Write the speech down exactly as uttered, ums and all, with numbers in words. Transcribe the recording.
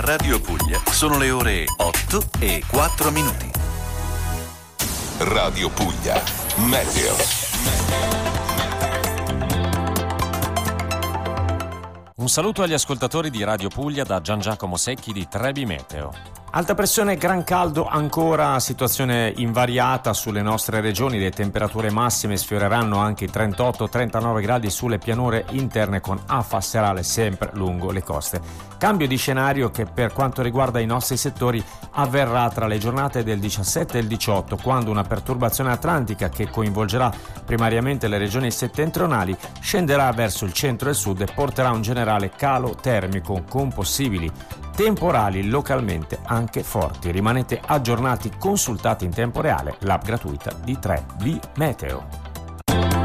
Radio Puglia sono le ore otto e quattro minuti. Radio Puglia, Meteo. Un saluto agli ascoltatori di Radio Puglia da Gian Giacomo Secchi di Trebi Meteo. Alta pressione e gran caldo ancora, situazione invariata sulle nostre regioni, le temperature massime sfioreranno anche i trentotto trentanove gradi sulle pianure interne con afa serale sempre lungo le coste. Cambio di scenario che per quanto riguarda i nostri settori avverrà tra le giornate del diciassette e il diciotto, quando una perturbazione atlantica che coinvolgerà primariamente le regioni settentrionali scenderà verso il centro e il sud e porterà un generale calo termico con possibili temporali localmente anche forti. Rimanete aggiornati, consultate in tempo reale l'app gratuita di Trebi Meteo.